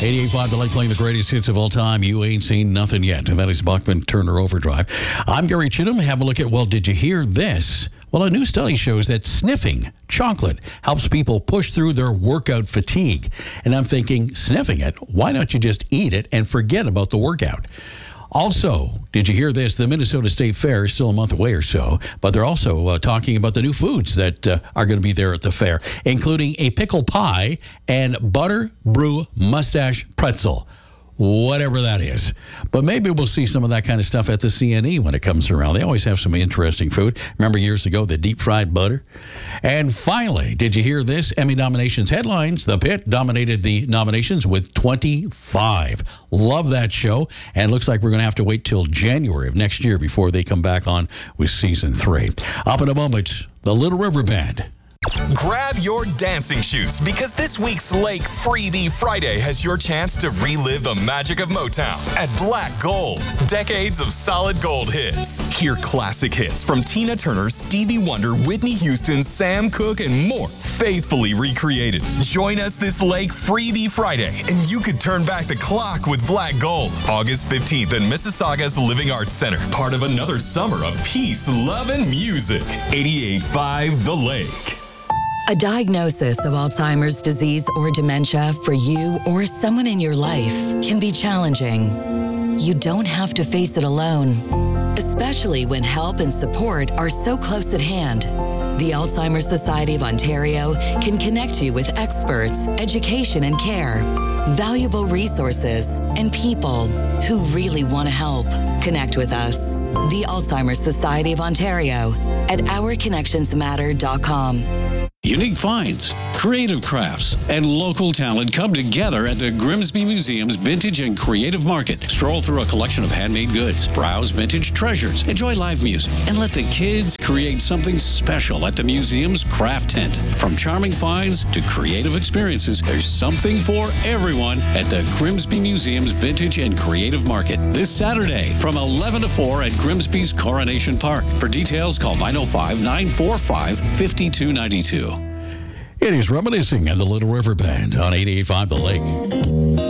88.5 The Lake, playing the greatest hits of all time. You ain't seen nothing yet. And that is Bachman Turner Overdrive. I'm Gary Chittum. Have a look at, well, did you hear this? Well, a new study shows that sniffing chocolate helps people push through their workout fatigue. And I'm thinking, sniffing it? Why don't you just eat it and forget about the workout? Also, did you hear this? The Minnesota State Fair is still a month away or so, but they're also talking about the new foods that are going to be there at the fair, including a pickle pie and butter brew mustache pretzel, whatever that is. But maybe we'll see some of that kind of stuff at the CNE when it comes around. They always have some interesting food. Remember years ago, the deep fried butter? And finally, did you hear this? Emmy nominations headlines. The Pit dominated the nominations with 25. Love that show. And looks like we're going to have to wait till January of next year before they come back on with season 3. Up in a moment, the Little River Band. Grab your dancing shoes because this week's Lake Freebie Friday has your chance to relive the magic of Motown at Black Gold. Decades of solid gold hits. Hear classic hits from Tina Turner, Stevie Wonder, Whitney Houston, Sam Cooke, and more faithfully recreated. Join us this Lake Freebie Friday and you could turn back the clock with Black Gold. August 15th in Mississauga's Living Arts Center. Part of another summer of peace, love, and music. 88.5 The Lake. A diagnosis of Alzheimer's disease or dementia for you or someone in your life can be challenging. You don't have to face it alone, especially when help and support are so close at hand. The Alzheimer's Society of Ontario can connect you with experts, education and care, valuable resources, and people who really want to help. Connect with us, the Alzheimer's Society of Ontario, at ourconnectionsmatter.com. Unique finds, creative crafts, and local talent come together at the Grimsby Museum's Vintage and Creative Market. Stroll through a collection of handmade goods, browse vintage treasures, enjoy live music, and let the kids create something special at the museum's craft tent. From charming finds to creative experiences, there's something for everyone at the Grimsby Museum's Vintage and Creative Market this Saturday from 11 to 4 at Grimsby's Coronation Park. For details, call 905-945-5292. It is Reminiscing and the Little River Band on 88.5 The Lake.